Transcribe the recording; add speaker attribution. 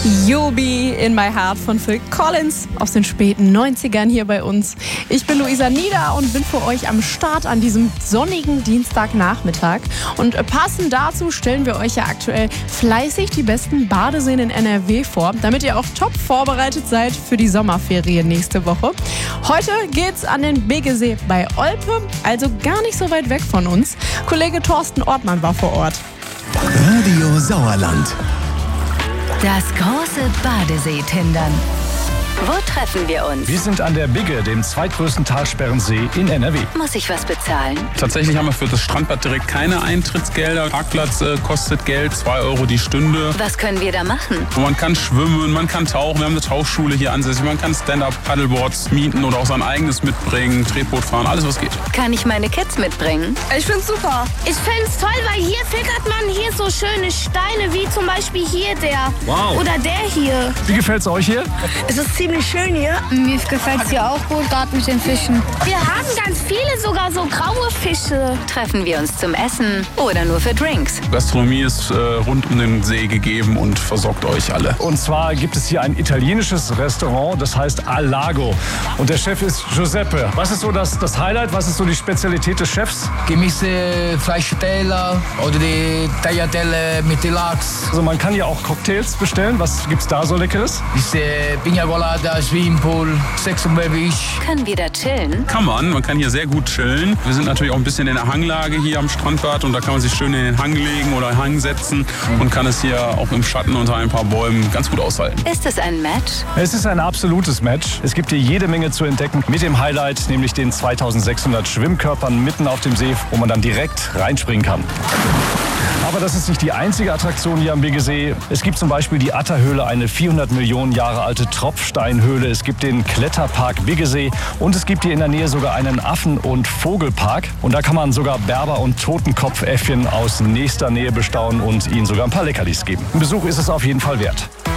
Speaker 1: You'll Be in My Heart von Phil Collins aus den späten 90ern hier bei uns. Ich bin Luisa Nieder und bin für euch am Start an diesem sonnigen Dienstagnachmittag. Und passend dazu stellen wir euch ja aktuell fleißig die besten Badeseen in NRW vor, damit ihr auch top vorbereitet seid für die Sommerferien nächste Woche. Heute geht's an den Biggesee bei Olpe, also gar nicht so weit weg von uns. Kollege Thorsten Ortmann war vor Ort.
Speaker 2: Radio Sauerland.
Speaker 3: Das große Badesee-Tindern. Wo treffen wir uns?
Speaker 4: Wir sind an der Bigge, dem zweitgrößten Talsperrensee in NRW.
Speaker 3: Muss ich was bezahlen?
Speaker 5: Tatsächlich haben wir für das Strandbad direkt keine Eintrittsgelder. Parkplatz kostet Geld, 2 Euro die Stunde.
Speaker 3: Was können wir da machen?
Speaker 5: Man kann schwimmen, man kann tauchen. Wir haben eine Tauchschule hier ansässig. Man kann Stand-Up-Paddleboards mieten oder auch sein eigenes mitbringen, Tretboot fahren, alles was geht.
Speaker 3: Kann ich meine Kids mitbringen?
Speaker 6: Ich find's super. Ich find's toll, weil hier fickert man hier so schöne Steine, wie zum Beispiel hier der.
Speaker 4: Wow.
Speaker 6: Oder der hier.
Speaker 4: Wie gefällt's euch hier?
Speaker 6: Es ist ziemlich schön hier.
Speaker 7: Mir gefällt's hier auch gut, gerade mit den Fischen.
Speaker 6: Wir haben ganz viele, sogar so graue Fische.
Speaker 3: Treffen wir uns zum Essen oder nur für Drinks?
Speaker 5: Gastronomie ist rund um den See gegeben und versorgt euch alle.
Speaker 4: Und zwar gibt es hier ein italienisches Restaurant, das heißt Al Lago. Und der Chef ist Giuseppe. Was ist so das Highlight? Was ist so die Spezialität des Chefs?
Speaker 8: Gemüse, Fleischteller oder die Tagliatelle mit Lachs.
Speaker 4: Also man kann hier auch Cocktails bestellen. Was gibt's da so Leckeres?
Speaker 8: Diese Pina Colada, Swimmingpool, Sex und Baby.
Speaker 3: Können wir da chillen?
Speaker 5: Man kann hier sehr gut chillen. Wir sind natürlich auch ein bisschen in der Hanglage hier am Strandbad und da kann man sich schön in den Hang legen oder Hang setzen und kann es hier auch im Schatten unter ein paar Bäumen ganz gut aushalten.
Speaker 3: Ist es ein Match?
Speaker 4: Es ist ein absolutes Match. Es gibt hier jede Menge zu entdecken mit dem Highlight, nämlich den 2600 Schwimmkörpern mitten auf dem See, wo man dann direkt reinspringen kann. Aber das ist nicht die einzige Attraktion hier am Biggesee. Es gibt zum Beispiel die Atterhöhle, eine 400 Millionen Jahre alte Tropfsteinhöhle. Es gibt den Kletterpark Biggesee und es gibt hier in der Nähe sogar einen Affen- und Vogelpark. Und da kann man sogar Berber- und Totenkopfäffchen aus nächster Nähe bestaunen und ihnen sogar ein paar Leckerlis geben. Ein Besuch ist es auf jeden Fall wert.